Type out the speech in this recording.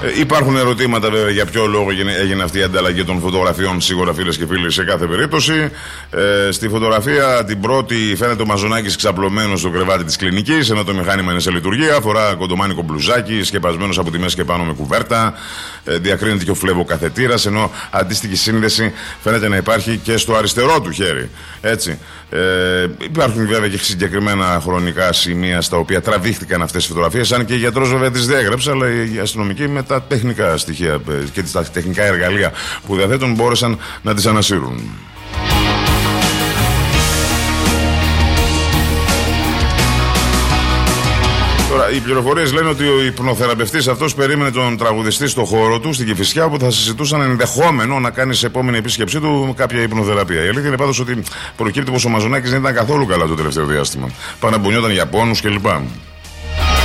Υπάρχουν ερωτήματα βέβαια για ποιο λόγο έγινε αυτή η ανταλλαγή των φωτογραφιών, σίγουρα φίλες και φίλοι, σε κάθε περίπτωση. Στη φωτογραφία την πρώτη φαίνεται ο Μαζονάκης ξαπλωμένος στο κρεβάτι της κλινικής, ενώ το μηχάνημα είναι σε λειτουργία. Φορά κοντομάνικο μπλουζάκι, σκεπασμένος από τη μέση και πάνω με κουβέρτα. Διακρίνεται και ο φλεβοκαθετήρας, ενώ αντίστοιχη σύνδεση φαίνεται να υπάρχει και στο αριστερό του χέρι. Έτσι. Υπάρχουν βέβαια και συγκεκριμένα χρονικά σημεία στα οποία τραβήχτηκαν αυτές οι φωτογραφίες, αν και ο γιατρός βέβαια τις διέγραψε, αλλά οι αστυνομικοί με τα τεχνικά στοιχεία και τα τεχνικά εργαλεία που διαθέτουν μπόρεσαν να τις ανασύρουν. Τώρα, οι πληροφορίες λένε ότι ο υπνοθεραπευτής αυτός περίμενε τον τραγουδιστή στο χώρο του, στην Κηφισιά, όπου θα συζητούσαν ενδεχόμενο να κάνει σε επόμενη επίσκεψή του κάποια υπνοθεραπεία. Η αλήθεια είναι πάντως ότι προκύπτει πως ο Μαζονάκης δεν ήταν καθόλου καλά το τελευταίο διάστημα. Παναμπονιόταν για πόνους κλπ.